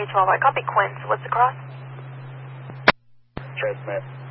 312, I copy Quinn, so what's the cross? Transmit.